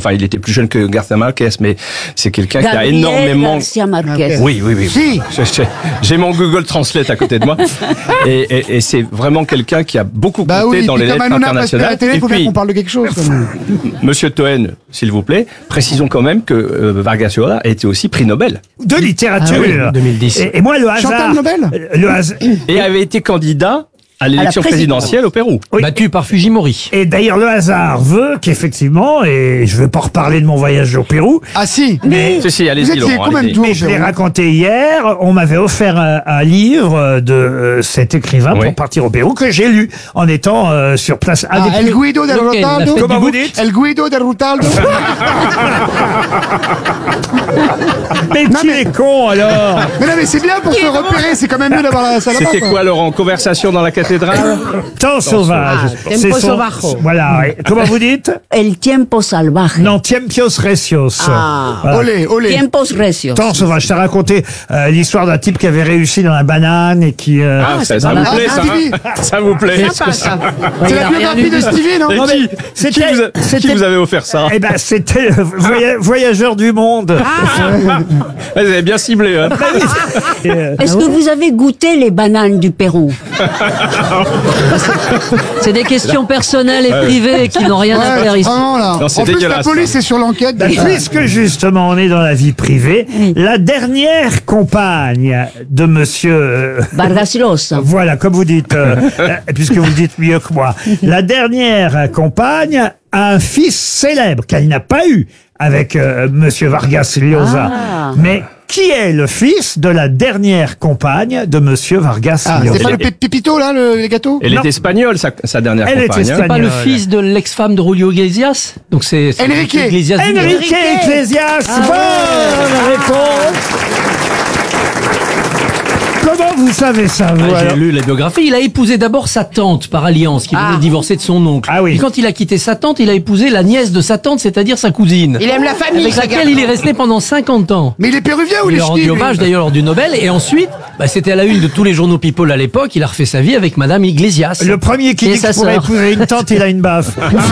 Enfin, il était plus jeune que Garcia Marquez, mais c'est quelqu'un qui a énormément... Garcia Marquez. Oui. Si. J'ai mon Google Translate à côté de moi. Et c'est vraiment quelqu'un qui a beaucoup compté dans les lettres internationales. Il faut bien qu'on parle de quelque chose. Monsieur Toen, s'il vous plaît, précisons quand même que Vargas Llosa a été aussi prix Nobel. De littérature. 2010. Et moi, le hasard. Chantal Nobel. Le hasard. Et avait été candidat à l'élection présidentielle au Pérou. Oui. Battu par Fujimori. Et d'ailleurs, le hasard veut qu'effectivement, et je ne vais pas reparler de mon voyage au Pérou, Ah si. Si, allez-y, Vous étiez Laurent, combien de allez-y. tours mais je l'ai Pérou raconté hier, on m'avait offert un livre de cet écrivain Oui. pour partir au Pérou que j'ai lu en étant sur place. El Guido del Lequel, la Rutaldo. fête Comment vous dites? El Guido del Rutaldo. Mais qui est con alors? Mais non, mais c'est bien pour se repérer. C'est quand même mieux d'avoir la salle. C'était quoi, Laurent? Conversation dans la cathédrale? Temps sauvage. Tempo C'est son- Salvaje. Voilà. Oui. Comment vous dites? El tiempo salvaje. Non, Tiempos Recios. Voilà. Olé. Tiempos recios. Temps sauvage. Ça raconté l'histoire d'un type qui avait réussi dans la banane et qui. Ça vous plaît, ça? Stevie. Ça vous plaît? C'est la biographie de Stevie, non? Et Non, mais qui c'était- qui vous avez offert ça? Eh ben, c'était Voyageur du monde. Vous avez bien ciblé, hein? Est-ce que vous avez goûté les bananes du Pérou? C'est des questions personnelles et privées qui n'ont rien à faire ici. Vraiment, là. Non, c'est En plus, la dégueulasse, police est sur l'enquête. Puisque justement on est dans la vie privée, la dernière compagne de monsieur... Vargas Llosa. Voilà, comme vous dites, puisque vous le dites mieux que moi, la dernière compagne a un fils célèbre qu'elle n'a pas eu avec monsieur Vargas Llosa. Ah. Mais qui est le fils de la dernière compagne de monsieur Vargas Ah, Llosa? c'est pas le pépito, là, les gâteaux? Elle Non. est espagnole, sa dernière Elle est compagne. hein. espagnole. Pas le fils de l'ex-femme de Julio Iglesias. Donc c'est Enrique. Iglesias. Enrique Iglesias. Bonne réponse. Comment vous savez ça, vous, J'ai alors lu la biographie. Il a épousé d'abord sa tante par alliance, qui venait de divorcer de son oncle. Ah oui. Et quand il a quitté sa tante, il a épousé la nièce de sa tante, c'est-à-dire sa cousine. Il aime la famille, Avec ce laquelle il est resté pendant 50 ans. Mais il est péruvien ou Il les lui a rendu ch'tis, lui hommage d'ailleurs lors du Nobel. Et ensuite, c'était à la une de tous les journaux People à l'époque. Il a refait sa vie avec Madame Iglesias. Le premier qui Et dit sa qu'il pourrait sœur. épouser une tante, il a une baffe.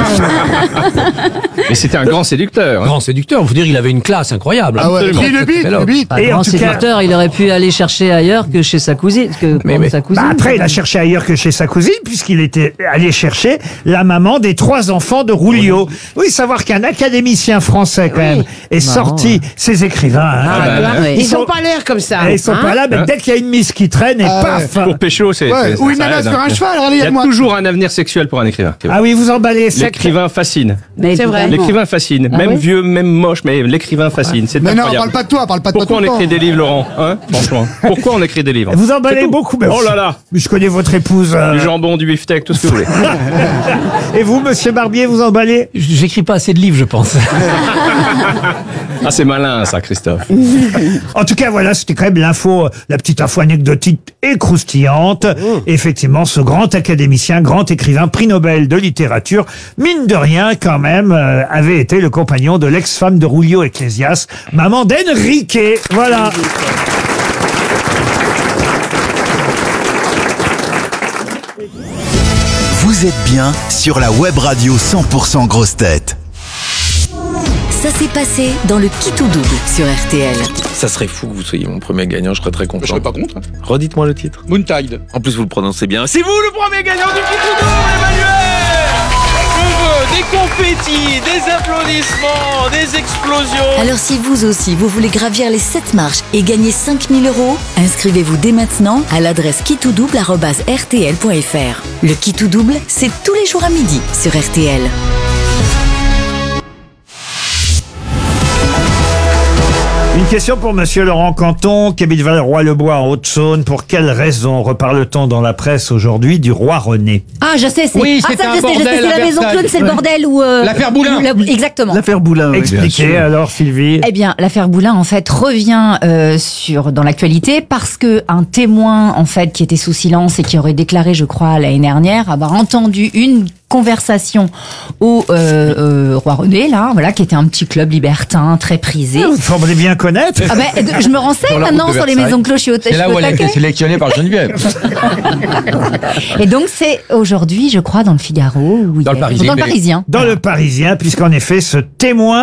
Mais c'était un grand séducteur. hein. Grand séducteur. Faut dire, il avait une classe incroyable. Ah ouais, Absolument. puis le bite, le bite. Pas Et en grand tout cas- séducteur, il aurait pu aller chercher ailleurs que chez sa cousine. Sa cousine. Bah après, il a cherché ailleurs que chez sa cousine, puisqu'il était allé chercher la maman des 3 enfants de Julio. Oui, savoir qu'un académicien français, quand même, est sorti, ces écrivains. hein. Oui. Ils ont pas l'air comme ça. Ils sont hein. pas là, mais dès qu'il y a une miss qui traîne, et paf. Pour pécho, c'est... Ouais, c'est- ou une ça nana aide, sur hein. un cheval, Il y a regarde-moi. toujours un avenir sexuel pour un écrivain. Ah oui, vous emballez ça. L'écrivain fascine. Mais C'est vrai. évidemment. L'écrivain fascine. Ah même ouais vieux, même moche, mais l'écrivain fascine. C'est Mais non, incroyable. parle pas de toi, parle pas de toi Pourquoi on tout le écrit temps. des livres, Laurent? Hein, franchement. Pourquoi on écrit des livres? Vous emballez C'est tout. beaucoup, mais Oh là là. Mais je connais votre épouse. Du jambon, du beefsteak, tout ce que vous voulez. Et vous, monsieur Barbier, vous emballez? J'écris pas assez de livres, je pense. Ah, c'est malin, ça, Christophe. En tout cas, voilà, c'était quand même l'info, la petite info anecdotique et croustillante. Effectivement, ce grand académicien, grand écrivain, prix Nobel de littérature, mine de rien, quand même, avait été le compagnon de l'ex-femme de Julio Iglesias, maman d'Enrique. Voilà. Vous êtes bien sur la web radio 100% grosse tête. Ça s'est passé dans le Qui tout double sur RTL. Ça serait fou que vous soyez mon premier gagnant, je serais très content. Je serais pas contre. Redites-moi le titre. Moontide. En plus, vous le prononcez bien. C'est vous le premier gagnant du Qui tout double, Emmanuel! Je veux des confettis, des applaudissements, des explosions. Alors si vous aussi, vous voulez gravir les 7 marches et gagner 5 000 €, inscrivez-vous dès maintenant à l'adresse kittoudouble@rtl.fr. Le Qui tout double, c'est tous les jours à midi sur RTL. Une question pour monsieur Laurent Canton, qui habite Valeroy-le-Bois en Haute-Saône. Pour quelle raison reparle-t-on dans la presse aujourd'hui du roi René? Ah, je sais, c'est Oui, ah, c'était ça, un je sais, bordel c'est à la maison Versailles. clown, c'est le bordel où L'affaire Boulin. Exactement. L'affaire Boulin. oui, bien Expliquez sûr. alors, Sylvie. Eh bien, l'affaire Boulin en fait revient dans l'actualité parce que un témoin en fait qui était sous silence et qui aurait déclaré, je crois, l'année dernière avoir entendu une conversation au roi René là, voilà, qui était un petit club libertin très prisé. Vous semblez bien connaître. Ah ben, je me renseigne Sur la maintenant route de sur les Versailles. maisons clochiotes. C'est là où elle a été sélectionnée par Geneviève. Et donc c'est aujourd'hui, je crois, dans le Figaro ou Dans le Parisien. Dans le Parisien. Dans le Parisien, puisqu'en effet, ce témoin